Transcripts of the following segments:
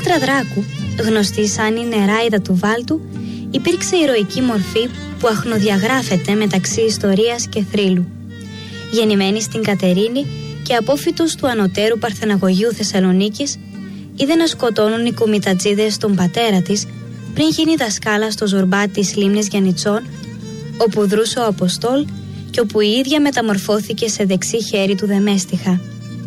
Ηλέκτρα Δράκου, γνωστή σαν η νεράιδα του Βάλτου, υπήρξε ηρωική μορφή που αχνοδιαγράφεται μεταξύ ιστορίας και θρύλου. Γεννημένη στην Κατερίνη και απόφυτος του ανωτέρου Παρθεναγωγείου Θεσσαλονίκης, είδε να σκοτώνουν οι κομιτατζίδες τον πατέρα της πριν γίνει δασκάλα στο Ζορμπά της λίμνης Γιαννιτσών, όπου δρούσε ο Αποστόλ και όπου η ίδια μεταμορφώθηκε σε δεξί χέρι του Δεμέστιχα.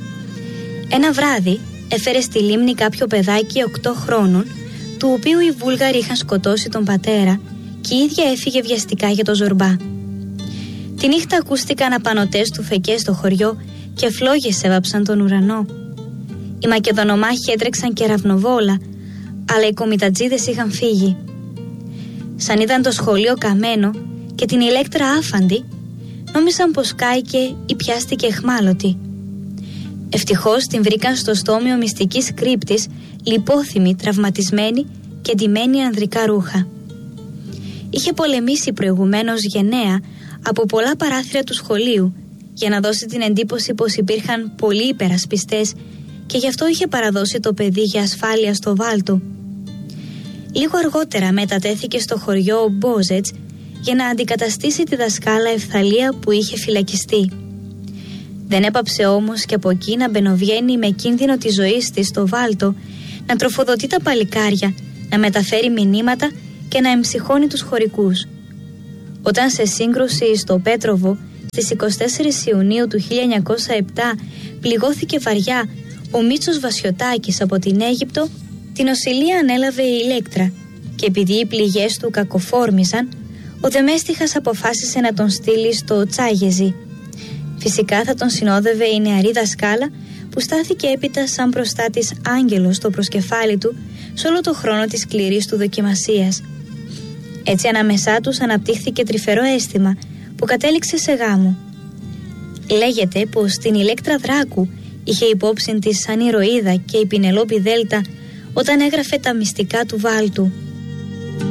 Ένα βράδυ έφερε στη λίμνη κάποιο παιδάκι 8 χρόνων, του οποίου οι Βούλγαροι είχαν σκοτώσει τον πατέρα και η ίδια έφυγε βιαστικά για το Ζορμπά. Τη νύχτα ακούστηκαν απανωτές του φεκές στο χωριό και φλόγες έβαψαν τον ουρανό. Οι Μακεδονομάχοι έτρεξαν κεραυνοβόλα, αλλά οι κομιτατζίδες είχαν φύγει. Σαν είδαν το σχολείο καμένο και την Ηλέκτρα άφαντη, νόμισαν πως κάηκε ή πιάστηκε εχμάλωτη. Ευτυχώς την βρήκαν στο στόμιο μυστικής κρύπτης, λιπόθυμη, τραυματισμένη και ντυμένη ανδρικά ρούχα. Είχε πολεμήσει προηγουμένως γενναία από πολλά παράθυρα του σχολείου για να δώσει την εντύπωση πως υπήρχαν πολλοί υπερασπιστές και γι' αυτό είχε παραδώσει το παιδί για ασφάλεια στο Βάλτο. Λίγο αργότερα μετατέθηκε στο χωριό Μπόζετς για να αντικαταστήσει τη δασκάλα Ευθαλία που είχε φυλακιστεί. Δεν έπαψε όμως και από εκεί να μπαινοβγαίνει με κίνδυνο της ζωής της στο Βάλτο, να τροφοδοτεί τα παλικάρια, να μεταφέρει μηνύματα και να εμψυχώνει τους χωρικούς. Όταν σε σύγκρουση στο Πέτροβο στις 24 Ιουνίου του 1907 πληγώθηκε βαριά ο Μίτσος Βασιωτάκης από την Αίγυπτο, την οσυλία ανέλαβε η Ηλέκτρα και επειδή οι πληγές του κακοφόρμησαν, ο Δεμέστιχας αποφάσισε να τον στείλει στο Τσάγεζι. Φυσικά θα τον συνόδευε η νεαρή δασκάλα που στάθηκε έπειτα σαν προστάτης άγγελος στο προσκεφάλι του σε όλο το χρόνο της σκληρής του δοκιμασίας. Έτσι ανάμεσά τους αναπτύχθηκε τρυφερό αίσθημα που κατέληξε σε γάμο. Λέγεται πως την Ηλέκτρα Δράκου είχε υπόψη της σαν ηρωίδα και η Πινελόπη Δέλτα όταν έγραφε τα μυστικά του Βάλτου.